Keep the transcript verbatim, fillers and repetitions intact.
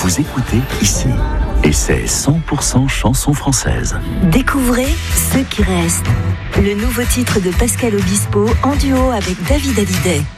vous écoutez ici. Et c'est cent pour cent chanson française. Découvrez Ce qui reste, le nouveau titre de Pascal Obispo en duo avec David Hallyday.